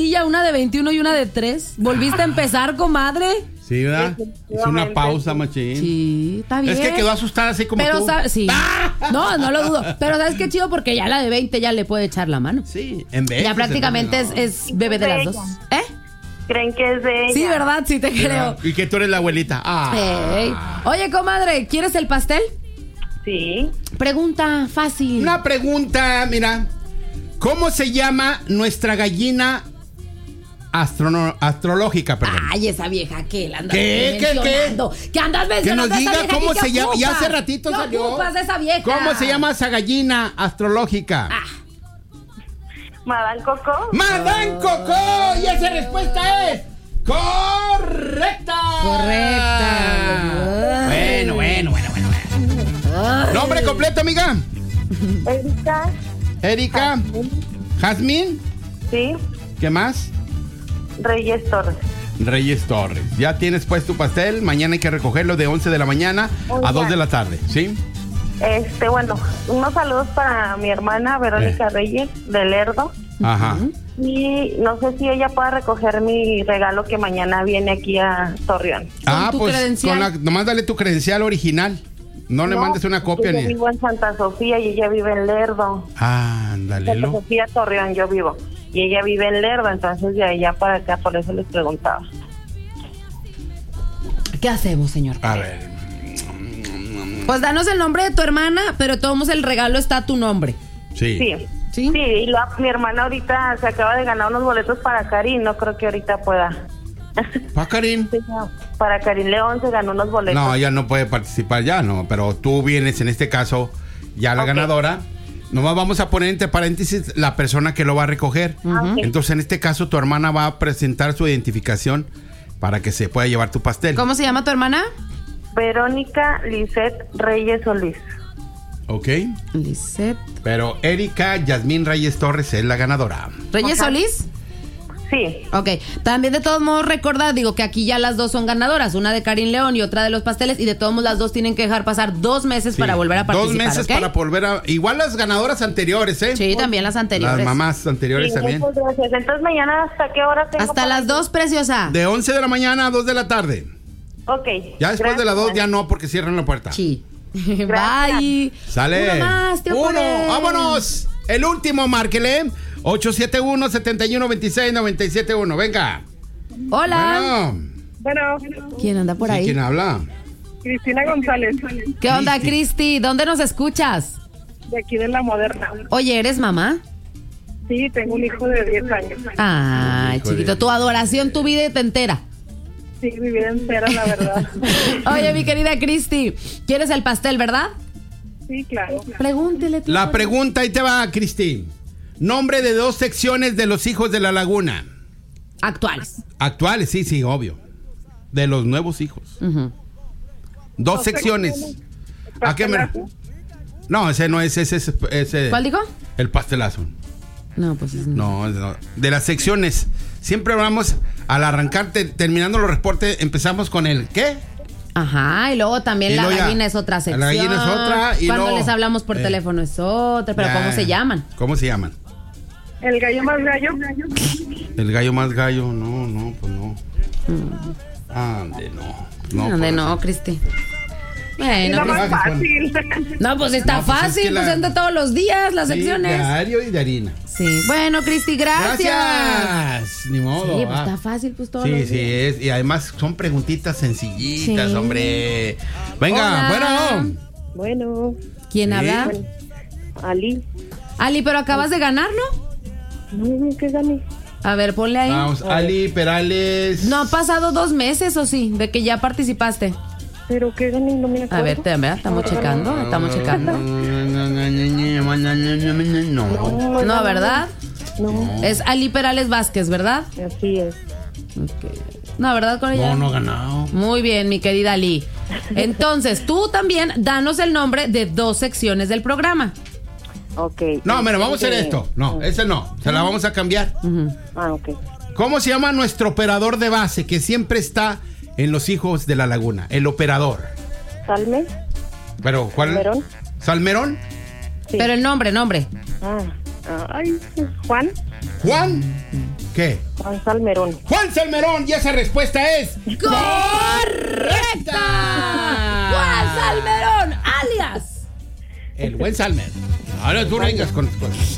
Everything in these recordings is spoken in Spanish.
Una de 21 y una de 3. ¿Volviste a empezar, comadre? Sí, ¿verdad? Hizo una pausa, machín. Sí, está bien. Es que quedó asustada así como pero tú. Sí. No lo dudo. Pero ¿sabes qué chido? Porque ya la de 20 ya le puede echar la mano. Sí, en vez. Ya prácticamente es bebé de las dos. ¿Creen que es de ella? Sí, ¿verdad? Sí, te creo. Y que tú eres la abuelita. Hey. Oye, comadre, ¿quieres el pastel? Sí. Pregunta fácil. Una pregunta, mira. ¿Cómo se llama nuestra gallina astrológica, perdón? Ay, esa vieja que la andas ¿Qué andas mencionando? Que nos diga esa vieja, cómo se llama. ocupas? Ya hace ratito salió. ¿Qué ocupas de esa vieja? ¿Cómo se llama esa gallina astrológica? Madame Coco. ¡Madame Coco! Y esa respuesta es correcta. Bueno. Nombre completo, amiga. Erika. Jazmín. Sí. ¿Qué más? Reyes Torres. Ya tienes pues tu pastel. Mañana hay que recogerlo de 11 de la mañana a 2 de la tarde, ¿sí? Bueno, unos saludos para mi hermana Verónica Reyes de Lerdo. Ajá. Y no sé si ella pueda recoger mi regalo que mañana viene aquí a Torreón. ¿Con tu credencial? Nomás dale tu credencial original. No le mandes una copia yo ni. vivo en Santa Sofía y ella vive en Lerdo. Ándale. Santa Sofía, Torreón, yo vivo. Y ella vive en Lerdo, entonces de allá para acá, por eso les preguntaba. ¿Qué hacemos, señor? A ver. Pues danos el nombre de tu hermana, pero todos el regalo está a tu nombre. Sí. ¿Sí? Y mi hermana ahorita se acaba de ganar unos boletos para Karin, no creo que ahorita pueda. ¿Para Karin? Sí, no. Para Karin León se ganó unos boletos. No, ella no puede participar ya, no. Pero tú vienes en este caso ya la ganadora. Nomás vamos a poner entre paréntesis la persona que lo va a recoger. Entonces, en este caso, tu hermana va a presentar su identificación para que se pueda llevar tu pastel. ¿Cómo se llama tu hermana? Verónica Lisette Reyes Solís. Ok. Lisette. Pero Erika Yasmín Reyes Torres es la ganadora. ¿Reyes Solís? Sí. Ok, también de todos modos recordad, que aquí ya las dos son ganadoras, una de Karin León y otra de los pasteles, y de todos modos las dos tienen que dejar pasar 2 meses para volver a participar. 2 meses, ¿okay? Para volver a... Igual las ganadoras anteriores, ¿eh? Sí, también las anteriores. Las mamás anteriores también. Gracias. Entonces mañana, ¿hasta qué hora tengo? Hasta las 2, preciosa. De 11 de la mañana a 2 de la tarde. Ok. Ya después de las 2 ya no, porque cierran la puerta. Sí. Bye. Sale. Uno más, tío. Vámonos. El último, márquele. 871-7126-971. Venga. Hola. Bueno. ¿Quién anda por ahí? ¿Quién habla? Cristina González. ¿Qué onda, Cristi? ¿Dónde nos escuchas? De aquí de La Moderna. Oye, ¿eres mamá? Sí, tengo un hijo de 10 años. Ay, chiquito, tu adoración, tu vida te entera. Sí, mi vida entera, la verdad. Oye, mi querida Cristi, ¿quieres el pastel, verdad? Sí, claro. Pregúntele. La pregunta, ahí te va, Cristi. Nombre de 2 secciones de los hijos de la laguna. Actuales. Actuales, sí, obvio. De los nuevos hijos. 2 secciones. ¿A qué me...? No, ese no es ese. ¿Cuál dijo? El pastelazo. No, pues no. De las secciones. Siempre vamos al arrancar, terminando los reportes, empezamos con el ¿qué? Ajá, y luego también la gallina es otra sección. La gallina es otra. Y cuando luego, les hablamos por teléfono es otra. Pero ¿cómo se llaman? ¿Cómo se llaman? El gallo más gallo. El gallo más gallo, no, pues no. Ande, no. Ande, no, Cristi. Bueno, más fácil. No, pues está fácil, pues es de todos los días las secciones. Diario y de harina. Sí, bueno, Cristi, gracias. Ni modo. Sí, pues está fácil, pues todo. Sí, es. Y además son preguntitas sencillitas, hombre. Venga, Bueno. ¿Quién habla? Bueno, Ali. Ali, pero acabas de ganar, ¿no? No, ¿qué gané? A ver, ponle ahí. Vamos, Ali Perales. No han pasado 2 meses, ¿o sí? De que ya participaste. ¿Pero qué gané? No me acuerdo. A ver, estamos checando. No, ¿verdad? No. Es Ali Perales Vázquez, ¿verdad? Así es. Okay. No, ¿verdad, con ella? No ha ganado. Muy bien, mi querida Ali. Entonces, tú también danos el nombre de 2 secciones del programa. Ok. No, pero vamos a hacer esto. No, ese no. Se la vamos a cambiar. Ok. ¿Cómo se llama nuestro operador de base que siempre está en los hijos de la laguna? El operador. ¿Salme? ¿Pero cuál? ¿Salmerón? ¿Salmerón? Sí. Pero el nombre. Ay, Juan. ¿Juan? ¿Qué? Juan Salmerón. Juan Salmerón, y esa respuesta es ¡correcta! Juan Salmerón, alias el buen Salmer. Ahora tú vengas con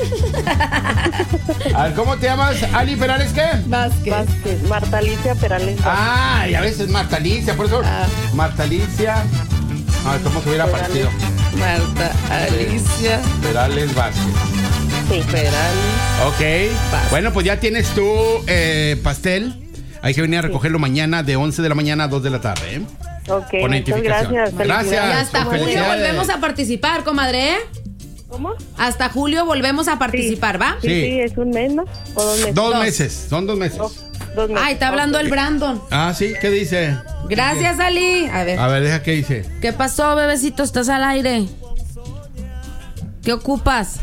a ver, ¿cómo te llamas? Ali Perales, ¿qué? Vázquez. Marta Alicia Perales. Ah, y a veces Marta Alicia, por eso. Marta Alicia. A ver, ¿cómo se hubiera partido? Marta Alicia Perales Vázquez. Sí. Perales. Ok. Bueno, pues ya tienes tu pastel. Hay que venir a recogerlo mañana de 11 de la mañana a 2 de la tarde, ¿eh? Ok, Con muchas identificación. gracias. Gracias. Y hasta julio Felicidades. volvemos a participar, comadre, ¿eh? ¿Cómo? Hasta julio volvemos a participar, ¿va? Sí, es un mes, ¿no? ¿O 2 meses? 2 meses, son 2 meses. 2 meses. Ay, está hablando el Brandon. Ah, sí, ¿qué dice? Gracias, Ali. A ver. A ver, deja qué dice. ¿Qué pasó, bebecito? ¿Estás al aire? ¿Qué ocupas?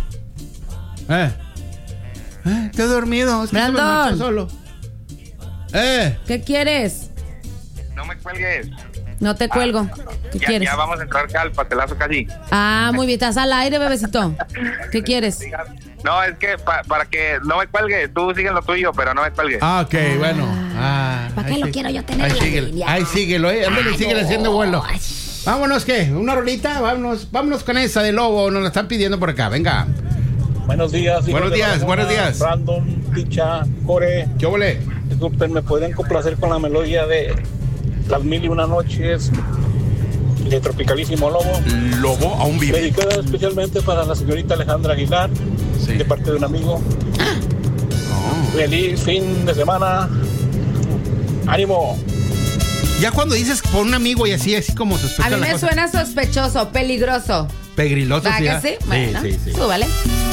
Estoy dormido. Es que se me Brandon. marchó solo. ¿Qué quieres? No me cuelgues. No te cuelgo. ¿Qué quieres? Ya vamos a entrar acá al pastelazo casi. Ah, muy bien. ¿Estás al aire, bebecito? ¿Qué quieres? No, es que para que no me cuelgue, tú sigue lo tuyo, pero no me cuelgue. Ah, ok, bueno. ¿Para qué ahí lo sí. quiero yo tener Ahí en la síguelo, línea? ahí síguelo, ándale, síguele haciendo vuelo. Vámonos, ¿qué? ¿Una rolita? Vámonos con esa de Lobo, nos la están pidiendo por acá, venga. Buenos días. Buenos días, buenos días. Brandon, Ticha, Core. ¿Qué volé? Disculpen, ¿me pueden complacer con la melodía de Las Mil y Una Noches de Tropicalísimo Lobo? Lobo aún vive. Dedicada especialmente para la señorita Alejandra Aguilar, Sí. de parte de un amigo. Feliz fin de semana. ¡Ánimo! Ya cuando dices por un amigo y así como sospecha A mí la me cosa. suena sospechoso, peligroso. Pegriloso, ¿Verdad sí. que ¿ah? sí? Bueno, sí. súbale.